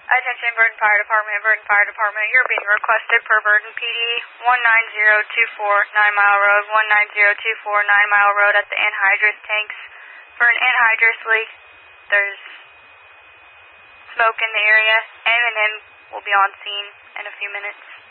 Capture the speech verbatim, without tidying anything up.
Attention Burton Fire Department, Burton Fire Department, you're being requested per Burton P D, one nine zero two four Nine Mile Road, one nine zero two four Nine Mile Road at the anhydrous tanks. For an anhydrous leak, there's smoke in the area. M and M will be on scene in a few minutes.